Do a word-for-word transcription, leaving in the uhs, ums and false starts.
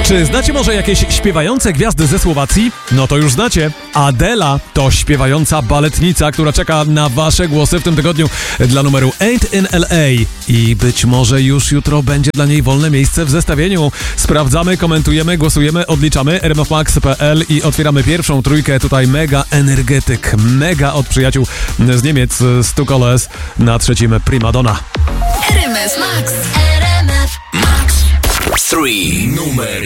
Czy znacie może jakieś śpiewające gwiazdy ze Słowacji? No to już znacie. Adela to śpiewająca baletnica, która czeka na wasze głosy w tym tygodniu dla numeru Ain't in L A. I być może już jutro będzie dla niej wolne miejsce w zestawieniu. Sprawdzamy, komentujemy, głosujemy, odliczamy. r m f max kropka p l i otwieramy pierwszą trójkę. Tutaj mega energetyk, mega od przyjaciół z Niemiec, stu koles. Na trzecim Primadonna. R M F Max. R M F Max. trzy. Numer